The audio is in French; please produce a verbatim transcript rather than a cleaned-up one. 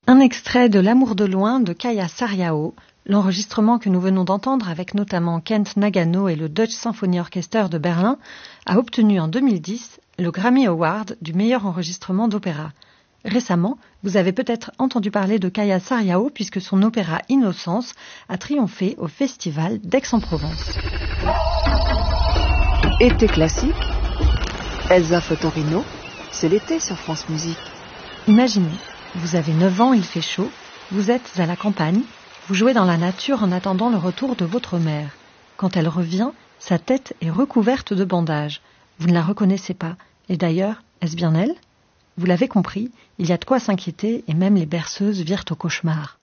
Un extrait de L'amour de loin de Kaya Sarrião, l'enregistrement que nous venons d'entendre avec notamment Kent Nagano et le Deutsche Symphony Orchester de Berlin, a obtenu en deux mille dix le Grammy Award du meilleur enregistrement d'opéra. Récemment, vous avez peut-être entendu parler de Kaya Sarrião puisque son opéra Innocence a triomphé au Festival d'Aix-en-Provence. Été classique, Elsa Fotorino, c'est l'été sur France Musique. Imaginez, vous avez neuf ans, il fait chaud, vous êtes à la campagne, vous jouez dans la nature en attendant le retour de votre mère. Quand elle revient, sa tête est recouverte de bandages. Vous ne la reconnaissez pas. Et d'ailleurs, est-ce bien elle ? Vous l'avez compris, il y a de quoi s'inquiéter et même les berceuses virent au cauchemar.